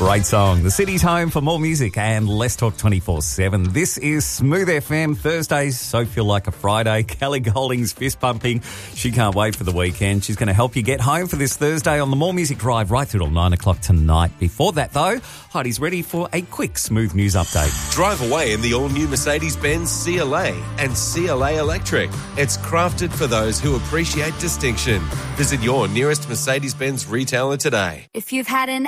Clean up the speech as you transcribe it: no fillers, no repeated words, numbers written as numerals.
Great song. The city's home for more music and Let's Talk 24/7. This is Smooth FM. Thursdays so feel like a Friday. Kelly Golding's fist pumping. She can't wait for the weekend. She's going to help you get home for this Thursday on the More Music Drive right through till 9 o'clock tonight. Before that, though, Heidi's ready for a quick Smooth News update. Drive away in the all-new Mercedes-Benz CLA and CLA Electric. It's crafted for those who appreciate distinction. Visit your nearest Mercedes-Benz retailer today. If you've had an